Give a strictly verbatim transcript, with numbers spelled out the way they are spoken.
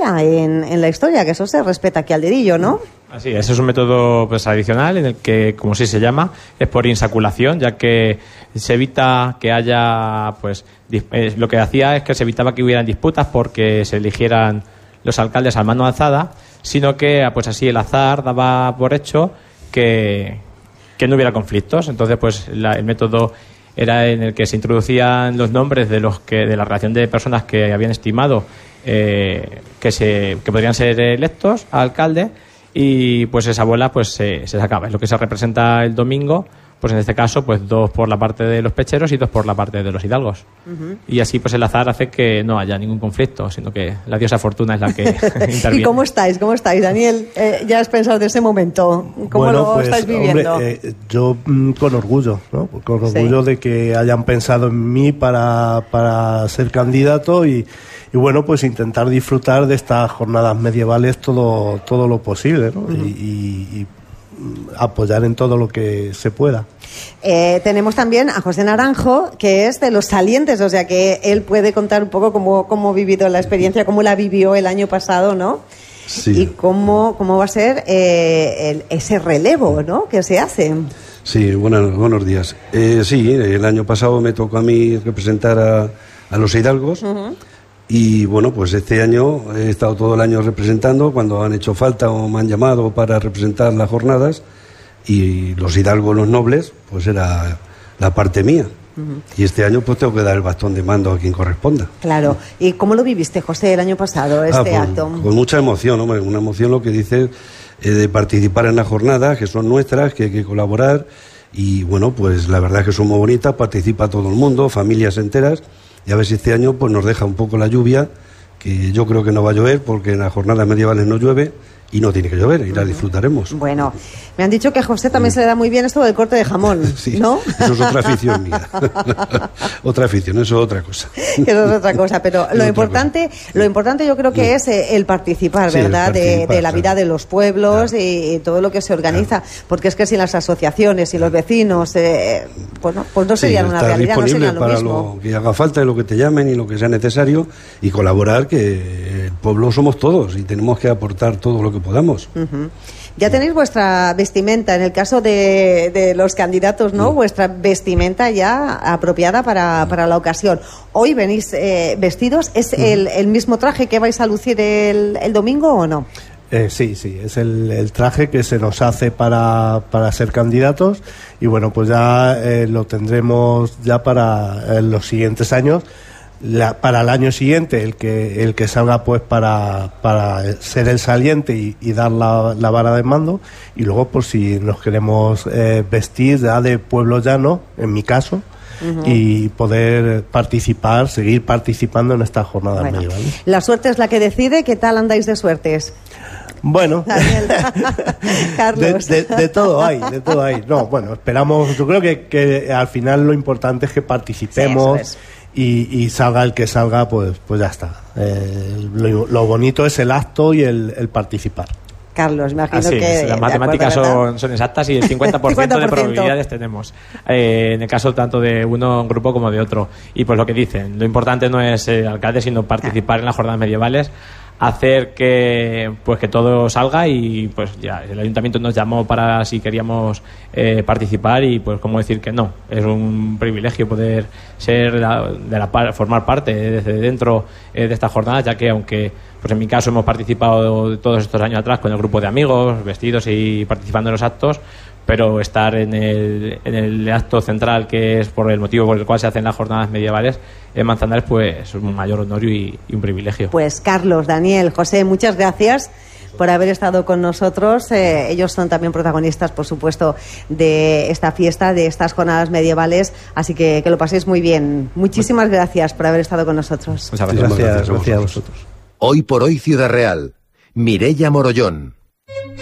queda en, en la historia, que eso se respeta aquí al dedillo, ¿no? Así, ese es un método pues adicional en el que, como sí se llama, es por insaculación, ya que se evita que haya, pues, eh, lo que hacía es que se evitaba que hubieran disputas porque se eligieran los alcaldes a mano alzada, sino que, pues así, el azar daba por hecho que, que no hubiera conflictos. Entonces, pues, la, el método era en el que se introducían los nombres de los que de la relación de personas que habían estimado eh, que se que podrían ser electos a alcalde, y pues esa bola pues se, se sacaba. Es lo que se representa el domingo, pues en este caso pues dos por la parte de los pecheros y dos por la parte de los hidalgos. Uh-huh. Y así pues el azar hace que no haya ningún conflicto, sino que la diosa Fortuna es la que interviene. ¿Y cómo estáis? ¿Cómo estáis, Daniel? Eh, ¿Ya has pensado de ese momento? ¿Cómo bueno, lo pues, estáis viviendo? Hombre, eh, yo mm, con orgullo, ¿no? Con orgullo sí. de que hayan pensado en mí para, para ser candidato y Y bueno, pues intentar disfrutar de estas jornadas medievales todo todo lo posible, ¿no? Uh-huh. y, y, y apoyar en todo lo que se pueda. Eh, tenemos también a José Naranjo, que es de los salientes, o sea que él puede contar un poco cómo, cómo ha vivido la experiencia, cómo la vivió el año pasado, ¿no? Sí. Y cómo, cómo va a ser eh, el, ese relevo, ¿no?, que se hace. Sí, buenas, buenos días. Eh, sí, el año pasado me tocó a mí representar a, a los hidalgos. Uh-huh. Y bueno, pues este año he estado todo el año representando cuando han hecho falta o me han llamado para representar las jornadas, y los hidalgos, los nobles, pues era la parte mía. Uh-huh. Y este año pues tengo que dar el bastón de mando a quien corresponda. Claro. ¿Y cómo lo viviste, José, el año pasado, este ah, pues, acto? Con mucha emoción, hombre, una emoción lo que dices eh, de participar en las jornadas, que son nuestras, que hay que colaborar. Y bueno, pues la verdad es que son muy bonitas, participa todo el mundo, familias enteras. Y a ver si este año pues nos deja un poco la lluvia, que yo creo que no va a llover, porque en las jornadas medievales no llueve y no tiene que llover, y la disfrutaremos. Bueno, me han dicho que a José también se le da muy bien esto del corte de jamón, sí, ¿no? Eso es otra afición mía. Otra afición, eso es otra cosa. Eso es otra cosa, pero lo importante, lo importante yo creo que es el participar, sí, ¿verdad? El participar, de, de la vida claro. de los pueblos, claro. y, y todo lo que se organiza, claro. porque es que sin las asociaciones y los vecinos, eh, pues, no, pues no serían sí, una realidad, no serían lo para mismo. Lo que haga falta, y lo que te llamen y lo que sea necesario, y colaborar, que el pueblo somos todos y tenemos que aportar todo lo que podamos. Uh-huh. Ya tenéis vuestra vestimenta, en el caso de, de los candidatos, ¿no? Sí. Vuestra vestimenta ya apropiada para, para la ocasión. Hoy venís eh, vestidos, ¿es sí. el, el mismo traje que vais a lucir el, el domingo o no? Eh, sí, sí, es el, el traje que se nos hace para, para ser candidatos, y bueno, pues ya eh, lo tendremos ya para eh, los siguientes años. La, para el año siguiente el que el que salga pues para, para ser el saliente y, y dar la, la vara de mando, y luego pues si nos queremos eh, vestir ya de pueblo llano, en mi caso, uh-huh. y poder participar, seguir participando en estas jornadas bueno, medievales. La suerte es la que decide. ¿Qué tal andáis de suertes? Bueno, Carlos. De, de, de todo hay, de todo hay. No, bueno, esperamos, yo creo que, que al final lo importante es que participemos. Sí, Y, y salga el que salga, pues pues ya está. Eh, lo, lo bonito es el acto y el, el participar. Carlos, me imagino Así que... es, las matemáticas acuerdo, son, son exactas, y el cincuenta por ciento, cincuenta por ciento de probabilidades tenemos. Eh, en el caso tanto de uno grupo como de otro. Y pues lo que dicen, lo importante no es el alcalde, sino participar ah. en las jornadas medievales, hacer que pues que todo salga, y pues ya el ayuntamiento nos llamó para si queríamos eh, participar, y pues cómo decir que no. Es un privilegio poder ser de la, de la formar parte desde dentro eh, de estas jornadas, ya que aunque pues en mi caso hemos participado todos estos años atrás con el grupo de amigos, vestidos y participando en los actos, pero estar en el, en el acto central, que es por el motivo por el cual se hacen las jornadas medievales en Manzanares, pues es un mayor honor y, y un privilegio. Pues Carlos, Daniel, José, muchas gracias por haber estado con nosotros. Eh, ellos son también protagonistas, por supuesto, de esta fiesta, de estas jornadas medievales, así que que lo paséis muy bien. Muchísimas gracias por haber estado con nosotros. Muchas gracias, gracias, gracias a vosotros. Hoy por hoy Ciudad Real. Mireia Morollón.